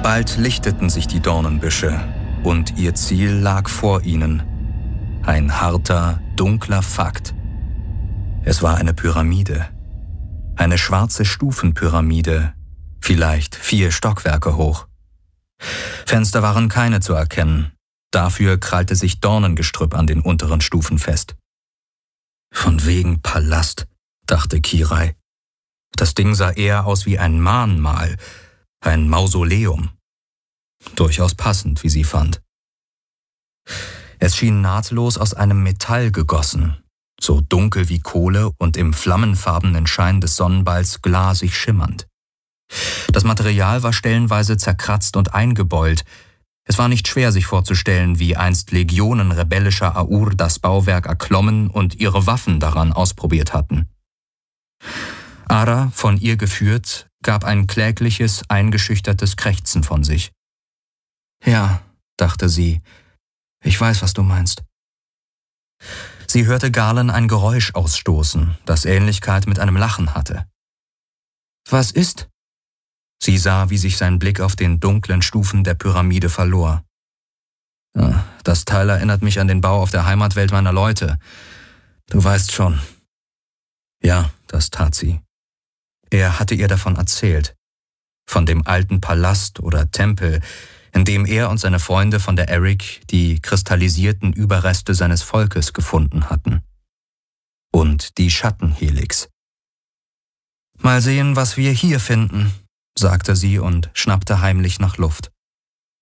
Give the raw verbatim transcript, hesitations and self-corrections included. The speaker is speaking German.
Bald lichteten sich die Dornenbüsche und ihr Ziel lag vor ihnen. Ein harter, dunkler Fakt. Es war eine Pyramide. Eine schwarze Stufenpyramide, vielleicht vier Stockwerke hoch. Fenster waren keine zu erkennen. Dafür krallte sich Dornengestrüpp an den unteren Stufen fest. Von wegen Palast, dachte Kirai. Das Ding sah eher aus wie ein Mahnmal, ein Mausoleum. Durchaus passend, wie sie fand. Es schien nahtlos aus einem Metall gegossen, so dunkel wie Kohle und im flammenfarbenen Schein des Sonnenballs glasig schimmernd. Das Material war stellenweise zerkratzt und eingebeult. Es war nicht schwer, sich vorzustellen, wie einst Legionen rebellischer Aur das Bauwerk erklommen und ihre Waffen daran ausprobiert hatten. Ara, von ihr geführt, gab ein klägliches, eingeschüchtertes Krächzen von sich. »Ja«, dachte sie, »ich weiß, was du meinst.« Sie hörte Galen ein Geräusch ausstoßen, das Ähnlichkeit mit einem Lachen hatte. »Was ist?« Sie sah, wie sich sein Blick auf den dunklen Stufen der Pyramide verlor. »Das Teil erinnert mich an den Bau auf der Heimatwelt meiner Leute. Du weißt schon.« Ja, das tat sie. Er hatte ihr davon erzählt. Von dem alten Palast oder Tempel, in dem er und seine Freunde von der Eric die kristallisierten Überreste seines Volkes gefunden hatten. Und die Schattenhelix. »Mal sehen, was wir hier finden«, sagte sie und schnappte heimlich nach Luft.